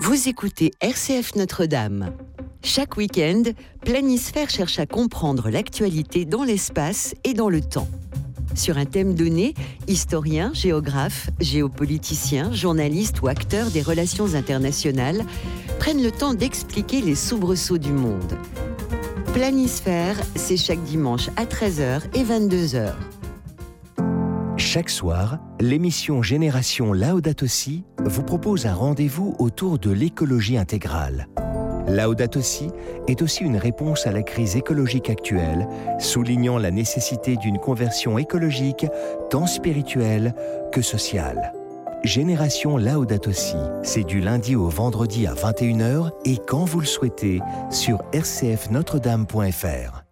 Vous écoutez RCF Notre-Dame. Chaque week-end, Planisphère cherche à comprendre l'actualité dans l'espace et dans le temps. Sur un thème donné, historiens, géographes, géopoliticiens, journalistes ou acteurs des relations internationales prennent le temps d'expliquer les soubresauts du monde. Planisphère, c'est chaque dimanche à 13h et 22h. Chaque soir, l'émission Génération Laudato Si vous propose un rendez-vous autour de l'écologie intégrale. Laudato Si est aussi une réponse à la crise écologique actuelle, soulignant la nécessité d'une conversion écologique tant spirituelle que sociale. Génération Laudato Si, c'est du lundi au vendredi à 21h et quand vous le souhaitez sur rcfnotredame.fr.